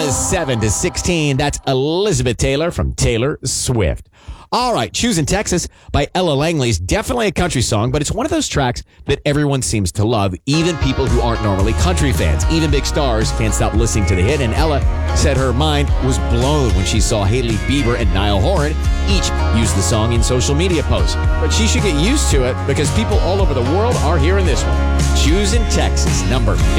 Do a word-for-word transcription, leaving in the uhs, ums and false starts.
is seven to sixteen. That's Elizabeth Taylor from Taylor Swift. All right, Choosing Texas by Ella Langley is definitely a country song, but it's one of those tracks that everyone seems to love, even people who aren't normally country fans. Even big stars can't stop listening to the hit, and Ella said her mind was blown when she saw Hailey Bieber and Niall Horan each use the song in social media posts. But she should get used to it because people all over the world are hearing this one. Choosing Texas, number